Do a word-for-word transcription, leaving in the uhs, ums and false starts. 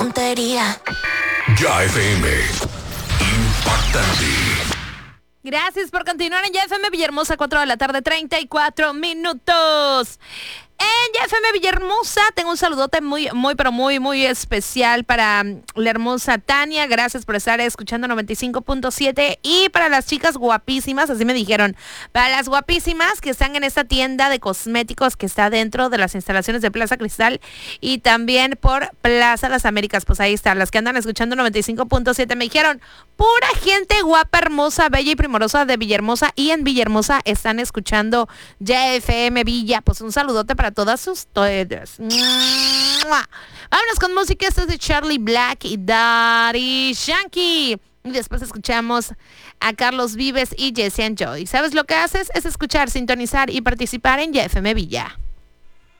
Tontería. Ya F M. Impactante. Gracias por continuar en Ya F M Villahermosa, cuatro de la tarde, treinta y cuatro minutos. En Ya F M Villahermosa tengo un saludote muy, muy, pero muy, muy especial para la hermosa Tania. Gracias por estar escuchando noventa y cinco punto siete. Y para las chicas guapísimas, así me dijeron, para las guapísimas que están en esta tienda de cosméticos que está dentro de las instalaciones de Plaza Cristal y también por Plaza Las Américas. Pues ahí están, las que andan escuchando noventa y cinco punto siete. Me dijeron, pura gente guapa, hermosa, bella y primorosa de Villahermosa, y en Villahermosa están escuchando Ya F M Villa. Pues un saludote para todas ustedes. Vámonos con música. Esto es de Charlie Black y Daddy Yankee. Y después escuchamos a Carlos Vives y Jesse and Joy. ¿Sabes lo que haces? Es escuchar, sintonizar y participar en Ya F M Villa.